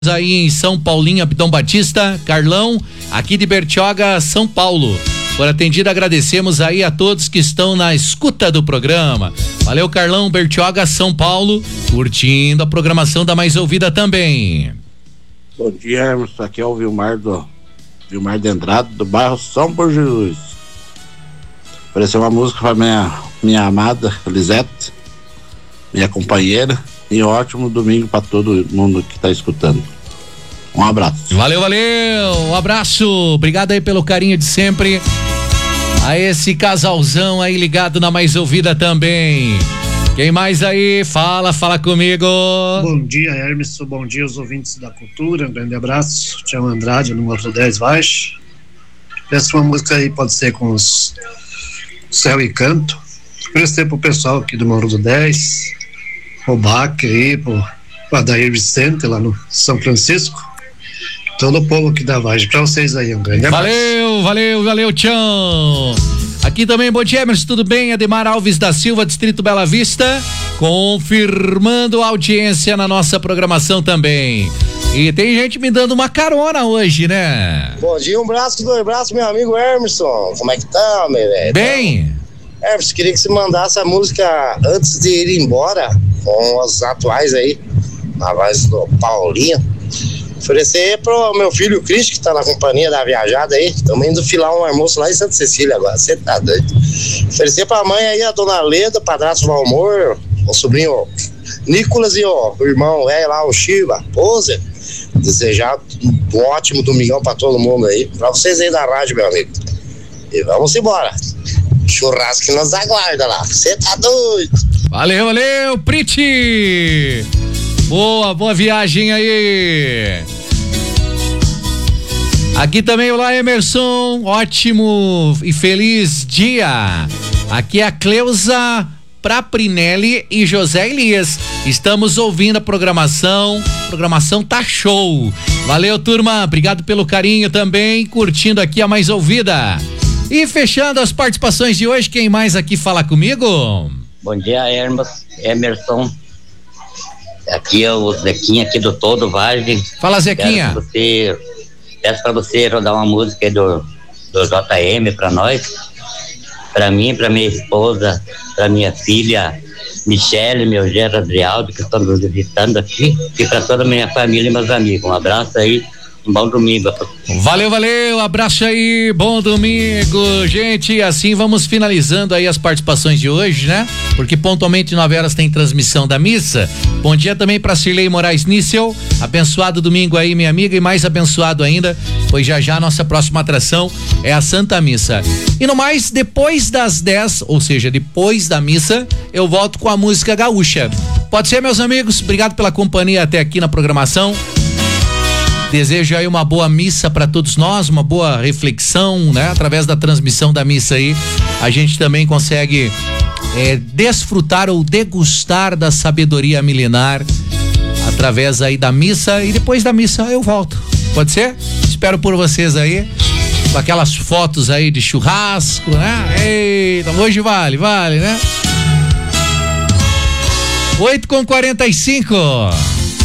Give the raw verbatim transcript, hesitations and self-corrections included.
Aí em São Paulinho, Abdão Batista, Carlão, aqui de Bertioga, São Paulo. Por atendido, agradecemos aí a todos que estão na escuta do programa. Valeu, Carlão, Bertioga, São Paulo, curtindo a programação da Mais Ouvida também. Bom dia, Hermes, aqui é o Vilmar do Vilmar de Andrade, do bairro São Por Jesus. Oferecer uma música para minha, minha amada Lisete, minha companheira, e um ótimo domingo para todo mundo que está escutando. Um abraço. Valeu, valeu, um abraço, obrigado aí pelo carinho de sempre. A esse casalzão aí ligado na Mais Ouvida também. Quem mais aí? Fala, fala comigo. Bom dia, Hermes, bom dia aos ouvintes da cultura, um grande abraço. Tiago Andrade, número dez baixo. Peço uma música aí, pode ser com os Céu e Canto. Oferecer pro pessoal aqui do Morro do dez, o Bac aí, pro Adair Vicente lá no São Francisco. Todo o povo aqui da Vargem, pra vocês aí, um grande abraço. Valeu, valeu, valeu, tchau. Aqui também, bom dia, Emerson, tudo bem? Ademar Alves da Silva, Distrito Bela Vista, confirmando a audiência na nossa programação também. E tem gente me dando uma carona hoje, né? Bom dia, um braço, dois braços, meu amigo Emerson. Como é que tá, meu velho? Bem. Emerson, queria que você mandasse a música antes de ir embora, com os atuais aí, na voz do Paulinho. Oferecer pro meu filho Cris, que tá na companhia da viajada aí. Estamos indo filar um almoço lá em Santa Cecília agora, você tá doido. Oferecer pra mãe aí, a dona Leda, padrasto Valmor, o sobrinho Nicolas e ó, o irmão velho lá, o Chiva, Pose. Desejar um ótimo domingão pra todo mundo aí. Pra vocês aí da rádio, meu amigo. E vamos embora. Churrasco que nos aguarda lá. Você tá doido. Valeu, valeu, Priti. Boa, boa viagem aí. Aqui também, olá, Emerson, ótimo e feliz dia. Aqui é a Cleusa Praprinelli e José Elias. Estamos ouvindo a programação, a programação tá show. Valeu, turma, obrigado pelo carinho também, curtindo aqui a Mais Ouvida. E fechando as participações de hoje, quem mais aqui fala comigo? Bom dia, Hermes, Emerson. Aqui é o Zequinha aqui do Todo Vargem. Fala, Zequinha. Peço pra você, peço pra você rodar uma música aí do, do J M pra nós, pra mim, pra minha esposa, pra minha filha Michele, meu genro Adrialdo, que estão nos visitando aqui, e pra toda a minha família e meus amigos. Um abraço aí. Um bom domingo. Valeu, valeu, abraço aí, bom domingo, gente. Assim vamos finalizando aí as participações de hoje, né? Porque pontualmente nove horas tem transmissão da missa. Bom dia também para Cirlei Moraes Nícel, abençoado domingo aí, minha amiga, e mais abençoado ainda, pois já já a nossa próxima atração é a Santa Missa. E no mais, depois das dez, ou seja, depois da missa, eu volto com a música gaúcha. Pode ser, meus amigos? Obrigado pela companhia até aqui na programação. Desejo aí uma boa missa para todos nós, uma boa reflexão, né? Através da transmissão da missa aí, a gente também consegue é, desfrutar ou degustar da sabedoria milenar através aí da missa, e depois da missa eu volto. Pode ser? Espero por vocês aí, com aquelas fotos aí de churrasco, né? Eita, hoje vale, vale, né? oito com quarenta e cinco.